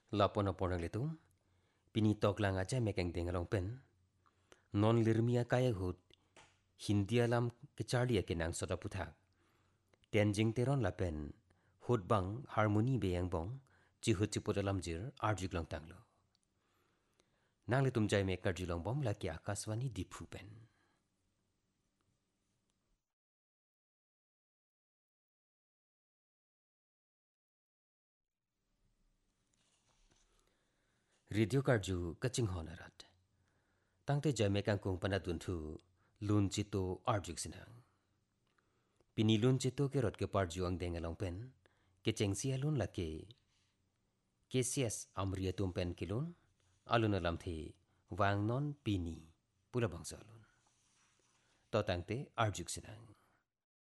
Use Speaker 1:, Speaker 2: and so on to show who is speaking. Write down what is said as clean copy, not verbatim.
Speaker 1: Lapono ponang letum, pinitok lang aja mekeng dengalong pen, non lirmia kaya hut, hindi alam kecharlia kenang soda putak. Tenjing teron la pen, hut bang harmoni beyang bong, cihut ciput alam jir arjuk lang tanglo. Nang letum jay mekar jilong bom laki akaswani dipu pen. Radio karju kacing honarat. Tangte jay mekang kung panaduntu, lun cito arjuk sinang. Pinilun cito kerot ke parju ang dengalong pen, keceng sialun laki. KCS amria tumpen kilun, alun alam the, wang non pini, pula bangsa alun. Totangte arjuk sinang.